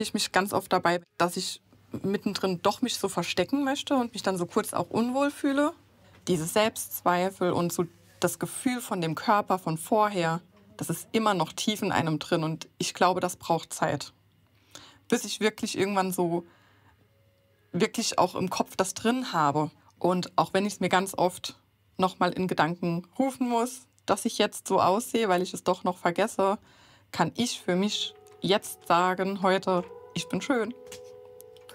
Ich mich ganz oft dabei, dass ich mittendrin doch mich so verstecken möchte und mich dann so kurz auch unwohl fühle. Diese Selbstzweifel und so das Gefühl von dem Körper von vorher, das ist immer noch tief in einem drin und ich glaube, das braucht Zeit, bis ich wirklich irgendwann so wirklich auch im Kopf das drin habe. Und auch wenn ich es mir ganz oft noch mal in Gedanken rufen muss, dass ich jetzt so aussehe, weil ich es doch noch vergesse, kann ich für mich jetzt sagen heute: „Ich bin schön.“